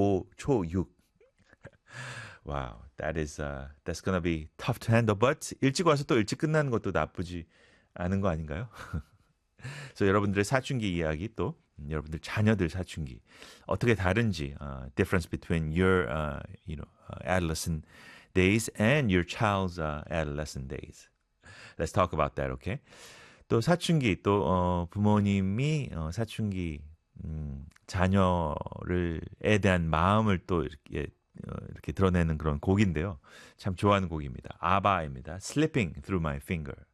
초5, 초6. Wow, that's gonna be tough to handle. But 일찍 와서 또 일찍 끝나는 것도 나쁘지 않은 거 아닌가요? 그래서 여러분들의 사춘기 이야기 또 여러분들 자녀들 사춘기 어떻게 다른지 difference between your adolescent days and your child's adolescent days. Let's talk about that, okay? 또 사춘기 또 부모님이 사춘기 자녀를에 대한 마음을 또 이렇게 드러내는 그런 곡인데요. 참 좋아하는 곡입니다. 아바입니다. Slipping Through My Finger.